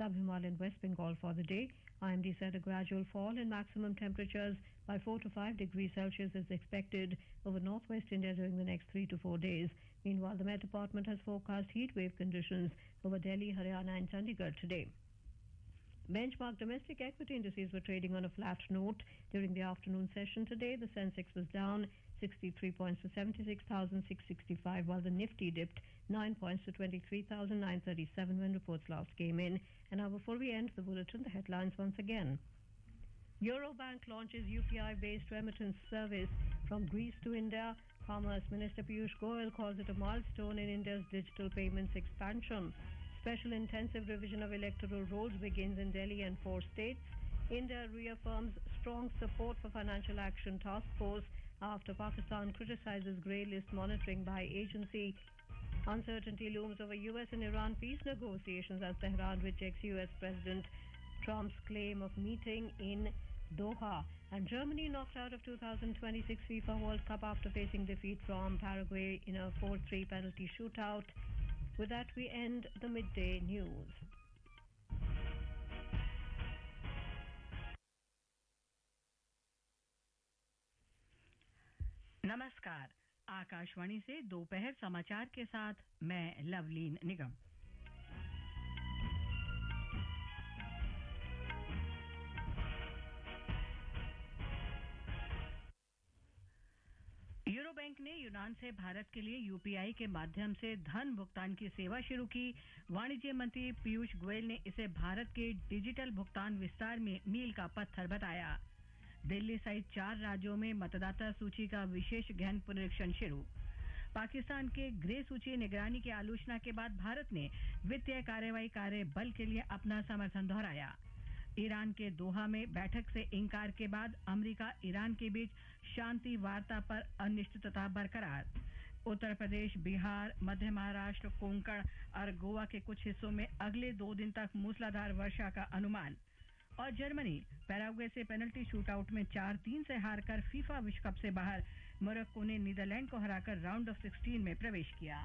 sub-Himalayan West Bengal for the day. IMD said a gradual fall in maximum temperatures by 4 to 5 degrees Celsius is expected over northwest India during the next 3 to 4 days. Meanwhile, the Met Department has forecast heat wave conditions over Delhi, Haryana and Chandigarh today. Benchmark domestic equity indices were trading on a flat note during the afternoon session today. The Sensex was down 63 points to 76,665, while the Nifty dipped 9 points to 23,937 when reports last came in. And now before we end the bulletin, the headlines once again. Eurobank launches UPI-based remittance service from Greece to India. Commerce Minister Piyush Goyal calls it a milestone in India's digital payments expansion. Special intensive revision of electoral rolls begins in Delhi and 4 states. India reaffirms strong support for Financial Action Task Force after Pakistan criticizes grey list monitoring by agency. Uncertainty looms over US and Iran peace negotiations as Tehran rejects US President Trump's claim of meeting in Doha. And Germany knocked out of 2026 FIFA World Cup after facing defeat from Paraguay in a 4-3 penalty shootout. With that, we end the midday news. नमस्कार, आकाशवाणी से दोपहर समाचार के साथ मैं लवलीन निगम। यूरोबैंक ने यूनान से भारत के लिए यूपीआई के माध्यम से धन भुगतान की सेवा शुरू की। वाणिज्य मंत्री पीयूष गोयल ने इसे भारत के डिजिटल भुगतान विस्तार में मील का पत्थर बताया। दिल्ली सहित 4 राज्यों में मतदाता सूची का विशेष गहन पुनरीक्षण शुरू। पाकिस्तान के ग्रे सूची निगरानी की आलोचना के बाद भारत ने वित्तीय कार्रवाई कार्य बल के लिए अपना समर्थन दोहराया। ईरान के दोहा में बैठक से इंकार के बाद अमेरिका ईरान के बीच शांति वार्ता पर अनिश्चितता बरकरार। उत्तर प्रदेश, बिहार, मध्य महाराष्ट्र, कोंकण और गोवा के कुछ हिस्सों में अगले 2 दिन तक मूसलाधार वर्षा का अनुमान। और जर्मनी पैराग्वे से पेनल्टी शूटआउट में 4-3 से हारकर फीफा विश्व कप से बाहर। मोरक्को ने नीदरलैंड को हराकर राउंड ऑफ 16 में प्रवेश किया।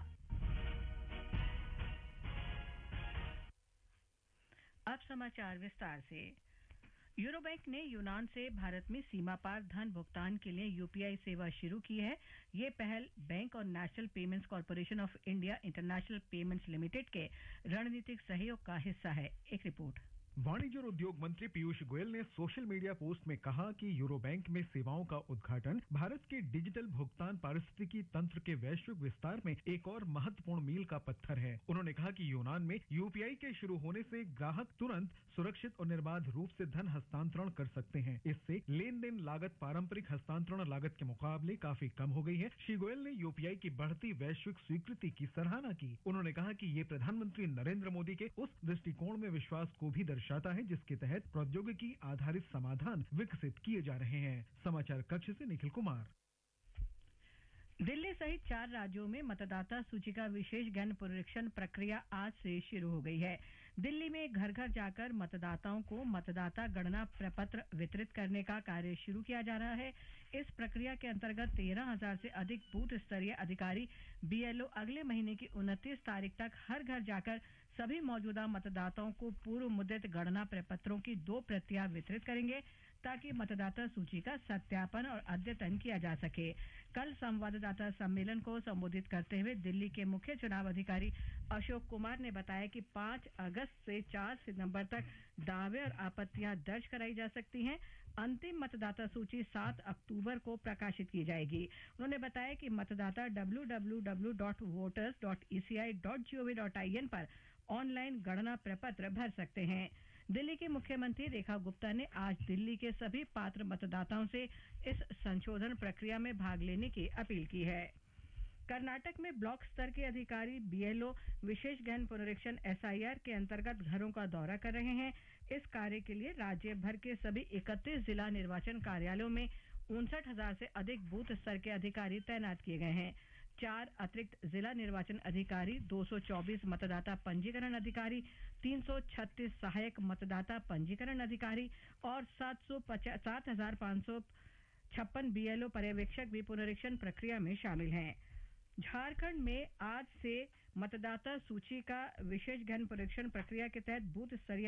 अब समाचार विस्तार से। यूरोबैंक ने यूनान से भारत में सीमा पार धन भुगतान के लिए यूपीआई सेवा शुरू की है। ये पहल बैंक और national payments corporation of India international payments limited के रणनीतिक सहयोग का हिस्सा है। एक रिपोर्ट। वाणिज्य और उद्योग मंत्री पीयूष गोयल ने सोशल मीडिया पोस्ट में कहा कि यूरोबैंक में सेवाओं का उद्घाटन भारत के डिजिटल भुगतान पारिस्थितिकी तंत्र के वैश्विक विस्तार में एक और महत्वपूर्ण मील का पत्थर है। उन्होंने कहा कि यूनान में यूपीआई के शुरू होने से ग्राहक तुरंत सुरक्षित और निर्बाध रूप से धन हस्तांतरण कर सकते हैं। इससे लेन देन लागत पारंपरिक हस्तांतरण लागत के मुकाबले काफी कम हो गई है। श्री गोयल ने यूपीआई की बढ़ती वैश्विक स्वीकृति की सराहना की। उन्होंने कहा कि ये प्रधानमंत्री नरेंद्र मोदी के उस दृष्टिकोण में विश्वास को भी दर्शाता है जिसके तहत प्रौद्योगिकी आधारित समाधान विकसित किए जा रहे हैं। समाचार कक्ष से निखिल कुमार। दिल्ली सहित 4 राज्यों में मतदाता सूची का विशेष गहन पुनरीक्षण प्रक्रिया आज से शुरू हो गई है। दिल्ली में घर घर जाकर मतदाताओं को मतदाता गणना प्रपत्र वितरित करने का कार्य शुरू किया जा रहा है। इस प्रक्रिया के अंतर्गत 13,000 से अधिक बूथ स्तरीय अधिकारी बीएलओ अगले महीने की 29 तारीख तक हर घर जाकर सभी मौजूदा मतदाताओं को पूर्व मुद्रित गणना प्रपत्रों की 2 प्रतियां वितरित करेंगे ताकि मतदाता सूची का सत्यापन और अद्यतन किया जा सके। कल संवाददाता सम्मेलन को संबोधित करते हुए दिल्ली के मुख्य चुनाव अधिकारी अशोक कुमार ने बताया कि 5 अगस्त से 4 सितंबर तक दावे और आपत्तियां दर्ज कराई जा सकती हैं। अंतिम मतदाता सूची 7 अक्टूबर को प्रकाशित की जाएगी। उन्होंने बताया कि मतदाता www.voters.eci.gov.in पर ऑनलाइन गणना प्रपत्र भर सकते हैं। दिल्ली की मुख्यमंत्री रेखा गुप्ता ने आज दिल्ली के सभी पात्र मतदाताओं से इस संशोधन प्रक्रिया में भाग लेने की अपील की है। कर्नाटक में ब्लॉक स्तर के अधिकारी बीएलओ विशेष गहन पुनरीक्षण एसआईआर के अंतर्गत घरों का दौरा कर रहे हैं। इस कार्य के लिए राज्य भर के सभी 31 जिला निर्वाचन कार्यालयों में 59,000 से अधिक बूथ स्तर के अधिकारी तैनात किए गए हैं। 4 अतिरिक्त जिला निर्वाचन अधिकारी, 224 मतदाता पंजीकरण अधिकारी, 336 सहायक मतदाता पंजीकरण अधिकारी और 7,556 बीएलओ पर्यवेक्षक भी पुनरीक्षण प्रक्रिया में शामिल हैं। झारखंड में आज से मतदाता सूची का विशेष गहन पुनरीक्षण प्रक्रिया के तहत बूथ स्तरीय